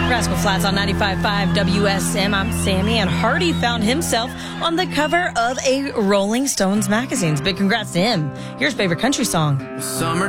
Rascal Flatts on 95.5 WSM. I'm Sammy, and Hardy found himself on the cover of a Rolling Stones magazine. Big congrats to him. Here's favorite country song. Summer